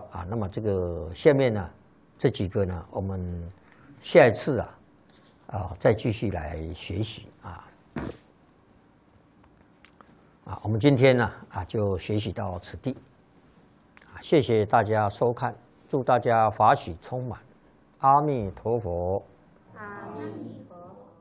啊。那么这个下面呢，这几个呢，我们下一次再继续来学习我们今天呢就学习到此地谢谢大家收看，祝大家法喜充满，阿弥陀佛。